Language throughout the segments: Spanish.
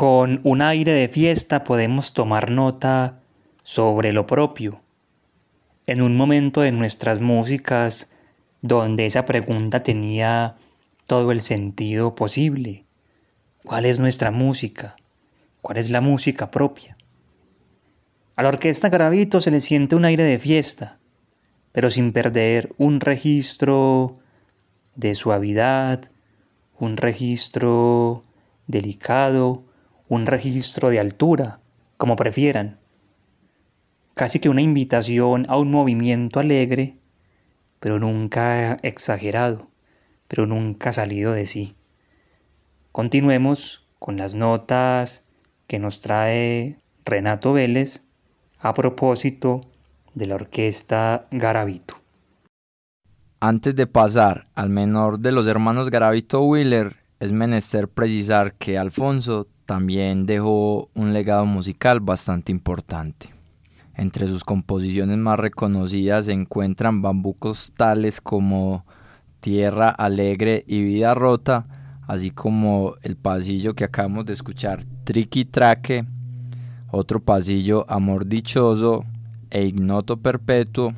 Con un aire de fiesta podemos tomar nota sobre lo propio. En un momento de nuestras músicas donde esa pregunta tenía todo el sentido posible. ¿Cuál es nuestra música? ¿Cuál es la música propia? A la orquesta Garavito se le siente un aire de fiesta, pero sin perder un registro de suavidad, un registro delicado, un registro de altura, como prefieran. Casi que una invitación a un movimiento alegre, pero nunca exagerado, pero nunca salido de sí. Continuemos con las notas que nos trae Renato Vélez a propósito de la orquesta Garavito. Antes de pasar al menor de los hermanos Garavito Wheeler, es menester precisar que Alfonso también dejó un legado musical bastante importante. Entre sus composiciones más reconocidas se encuentran bambucos tales como Tierra Alegre y Vida Rota, así como el pasillo que acabamos de escuchar, Triqui Traque, otro pasillo, Amor Dichoso e Ignoto Perpetuo,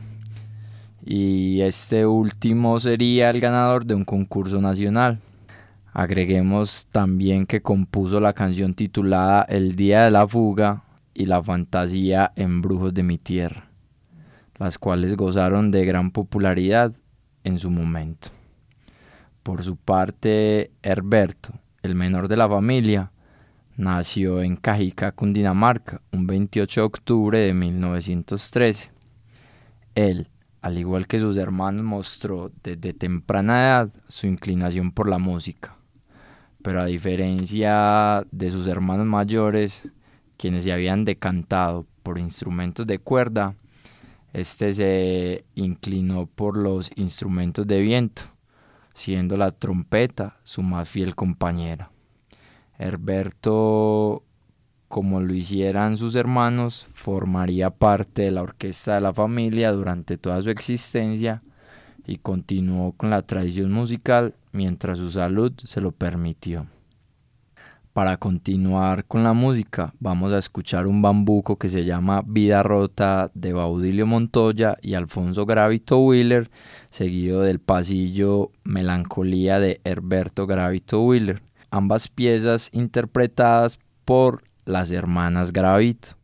y este último sería el ganador de un concurso nacional. Agreguemos también que compuso la canción titulada El Día de la Fuga y La Fantasía en Brujos de mi Tierra, las cuales gozaron de gran popularidad en su momento. Por su parte, Herberto, el menor de la familia, nació en Cajica, Cundinamarca, un 28 de octubre de 1913. Él, al igual que sus hermanos, mostró desde temprana edad su inclinación por la música, pero a diferencia de sus hermanos mayores, quienes se habían decantado por instrumentos de cuerda, este se inclinó por los instrumentos de viento, siendo la trompeta su más fiel compañera. Herberto, como lo hicieran sus hermanos, formaría parte de la orquesta de la familia durante toda su existencia y continuó con la tradición musical mientras su salud se lo permitió. Para continuar con la música, vamos a escuchar un bambuco que se llama Vida Rota de Baudilio Montoya y Alfonso Garavito Wheeler, seguido del pasillo Melancolía de Herberto Garavito Wheeler, ambas piezas interpretadas por las hermanas Garavito.